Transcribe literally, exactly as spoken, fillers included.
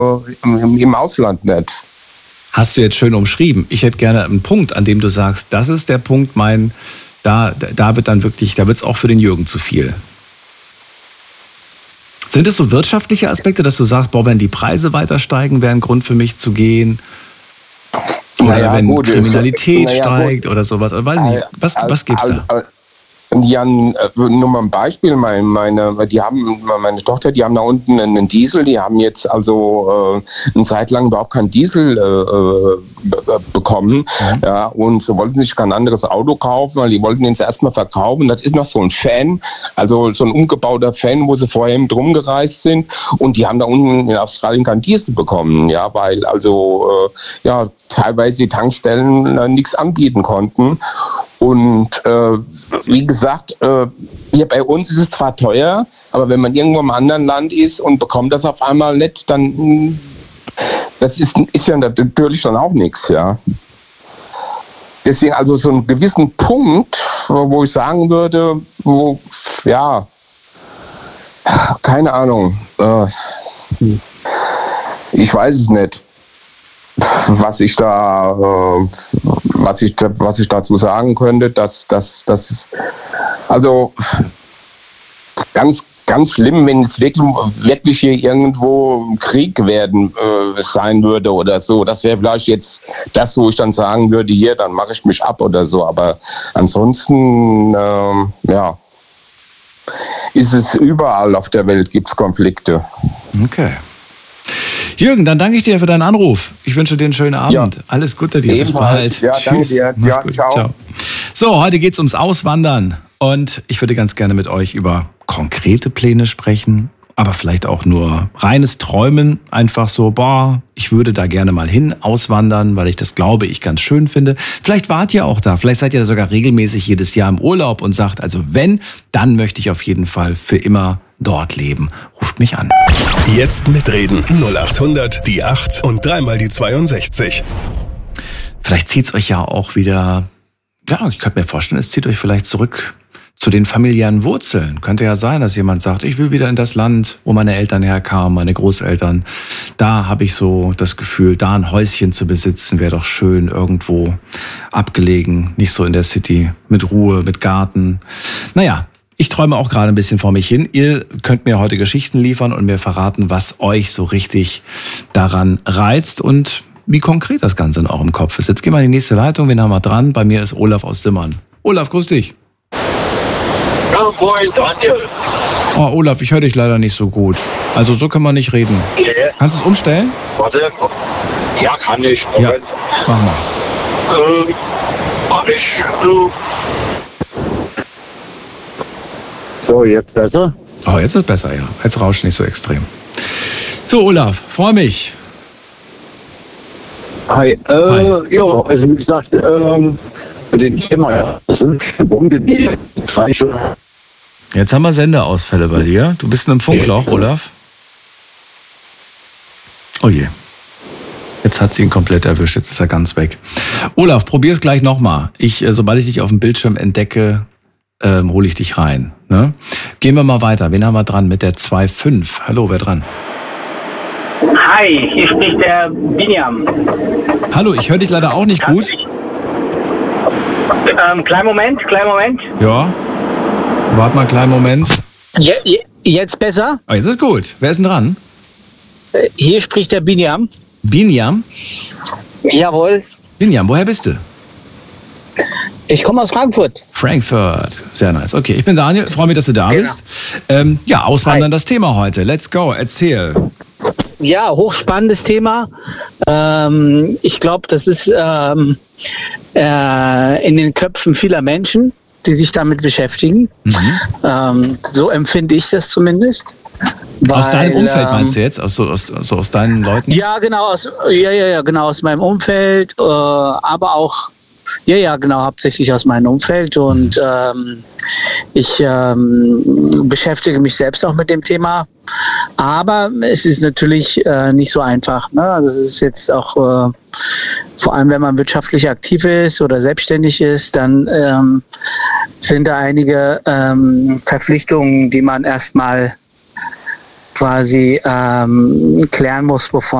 im, im Ausland nicht. Hast du jetzt schön umschrieben. Ich hätte gerne einen Punkt, an dem du sagst, das ist der Punkt, mein, da, da wird dann wirklich, da wird es auch für den Jürgen zu viel. Sind es so wirtschaftliche Aspekte, dass du sagst, boah, wenn die Preise weiter steigen, wäre ein Grund für mich zu gehen? Oder naja, wenn gut, Kriminalität ist, steigt gut. Oder sowas? Weiß nicht. Was, was, was gibt's da? Ja, nur mal ein Beispiel. Meine, meine, die haben, meine Tochter, die haben da unten einen Diesel. Die haben jetzt also äh, eine Zeit lang überhaupt keinen Diesel äh, bekommen. Mhm. Ja, und sie wollten sich kein anderes Auto kaufen, weil die wollten ihn zuerst mal verkaufen. Das ist noch so ein Fan, also so ein umgebauter Fan, wo sie vorher eben drum gereist sind. Und die haben da unten in Australien keinen Diesel bekommen. Ja, weil also äh, ja teilweise die Tankstellen äh, nichts anbieten konnten. Und äh, wie gesagt, äh, hier bei uns ist es zwar teuer, aber wenn man irgendwo im anderen Land ist und bekommt das auf einmal nicht, dann das ist, ist ja natürlich dann auch nichts, ja. Deswegen also so einen gewissen Punkt, wo ich sagen würde, wo, ja, keine Ahnung, äh, ich weiß es nicht, was ich da, äh, was ich, was ich dazu sagen könnte, dass, dass, dass also ganz, ganz schlimm, wenn es wirklich, wirklich hier irgendwo Krieg werden äh, sein würde oder so. Das wäre vielleicht jetzt das, wo ich dann sagen würde, hier, dann mache ich mich ab oder so. Aber ansonsten, äh, ja, ist es überall auf der Welt, gibt es Konflikte. Okay. Jürgen, dann danke ich dir für deinen Anruf. Ich wünsche dir einen schönen Abend. Ja. Alles Gute dir. Bis bald. Ja, danke dir. Mach's ja, gut. Ciao. Ciao. So, heute geht's ums Auswandern. Und ich würde ganz gerne mit euch über konkrete Pläne sprechen, aber vielleicht auch nur reines Träumen. Einfach so, boah, ich würde da gerne mal hin auswandern, weil ich das, glaube ich, ganz schön finde. Vielleicht wart ihr auch da. Vielleicht seid ihr da sogar regelmäßig jedes Jahr im Urlaub und sagt, also wenn, dann möchte ich auf jeden Fall für immer dort leben. Ruft mich an. Jetzt mitreden. null acht hundert, die acht und dreimal die zweiundsechzig. Vielleicht zieht es euch ja auch wieder, ja, ich könnte mir vorstellen, es zieht euch vielleicht zurück zu den familiären Wurzeln. Könnte ja sein, dass jemand sagt, ich will wieder in das Land, wo meine Eltern herkamen, meine Großeltern. Da habe ich so das Gefühl, da ein Häuschen zu besitzen, wäre doch schön, irgendwo abgelegen, nicht so in der City, mit Ruhe, mit Garten. Naja, ich träume auch gerade ein bisschen vor mich hin. Ihr könnt mir heute Geschichten liefern und mir verraten, was euch so richtig daran reizt und wie konkret das Ganze in eurem Kopf ist. Jetzt gehen wir in die nächste Leitung. Wen haben wir dran? Bei mir ist Olaf aus Simmern. Olaf, grüß dich. Ja, moin, Daniel. Oh, Olaf, ich höre dich leider nicht so gut. Also so können wir nicht reden. Yeah. Kannst du es umstellen? Warte. Ja, kann ich. Moment. Ja, mach mal. Äh, mach ich. Äh. So, jetzt besser? Oh, jetzt ist besser, ja. Jetzt rauscht nicht so extrem. So, Olaf, freue mich. Hi. Äh, Hi. Ja, also wie gesagt, ähm, mit dem Thema, ja, das sind Wohngebiete. Jetzt haben wir Sendeausfälle bei dir. Du bist in einem Funkloch, Olaf. Oh je. Jetzt hat sie ihn komplett erwischt. Jetzt ist er ganz weg. Olaf, probier es gleich nochmal. Ich, sobald ich dich auf dem Bildschirm entdecke, ähm, hole ich dich rein. Ne? Gehen wir mal weiter. Wen haben wir dran mit der zwei fünf? Hallo, wer dran? Hi, hier spricht der Biniam. Hallo, ich höre dich leider auch nicht gut. Ähm, kleinen Moment, kleinen Moment. Ja, warte mal einen kleinen Moment. Je, je, jetzt besser? Oh, jetzt ist gut. Wer ist denn dran? Äh, hier spricht der Biniam. Biniam? Jawohl. Biniam, woher bist du? Ich komme aus Frankfurt. Frankfurt, sehr nice. Okay, ich bin Daniel, freue mich, dass du da genau. bist. Ähm, ja, Auswandern, Hi. Das Thema heute. Let's go, erzähl. Ja, hochspannendes Thema. Ähm, ich glaube, das ist ähm, äh, in den Köpfen vieler Menschen, die sich damit beschäftigen. Mhm. Ähm, so empfinde ich das zumindest. Weil, aus deinem Umfeld meinst du jetzt? Aus, so, aus, so aus deinen Leuten? Ja, genau, aus, ja, ja, ja, genau, aus meinem Umfeld, äh, aber auch Ja, ja, genau, hauptsächlich aus meinem Umfeld und ähm, ich ähm, beschäftige mich selbst auch mit dem Thema, aber es ist natürlich äh, nicht so einfach. Ne? Also es ist jetzt auch, äh, vor allem wenn man wirtschaftlich aktiv ist oder selbstständig ist, dann ähm, sind da einige ähm, Verpflichtungen, die man erstmal quasi ähm, klären muss, bevor